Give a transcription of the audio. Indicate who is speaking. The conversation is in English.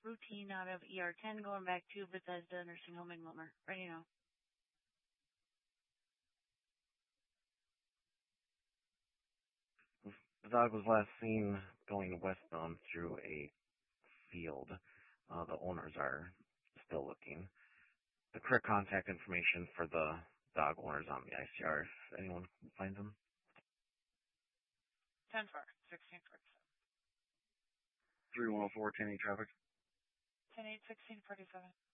Speaker 1: routine out of ER10 going back to Bethesda Nursing Home in Wilmer. Ready now.
Speaker 2: The dog was last seen going westbound through a field. The owners are still looking. The correct contact information for the dog owners on the ICR, if anyone finds them.
Speaker 1: 10-4, 1647.
Speaker 2: 3104, 10 traffic.
Speaker 1: 10-8, 1647.